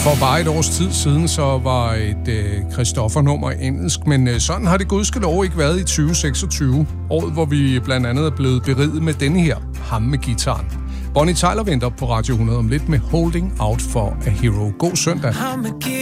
For bare et års tid siden, så var et Christoffer-nummer engelsk, men sådan har det gudskelov ikke været i 2026, året hvor vi blandt andet er blevet beriget med denne her, ham med gitaren. Bonnie Tyler venter på Radio 100 om lidt med Holding Out for a Hero. God søndag.